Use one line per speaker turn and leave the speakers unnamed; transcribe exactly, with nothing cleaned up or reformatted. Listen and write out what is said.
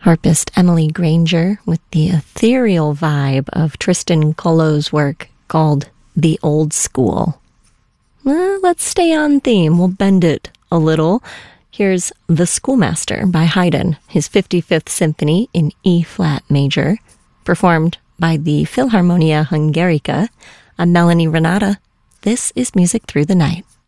Harpist Emily Granger with the ethereal vibe of Tristan Colo's work called The Old School. Uh, let's stay on theme. We'll bend it a little. Here's The Schoolmaster by Haydn, his fifty-fifth Symphony in E-flat major, performed by the Philharmonia Hungarica. I'm Melanie Renata. This is Music Through the Night.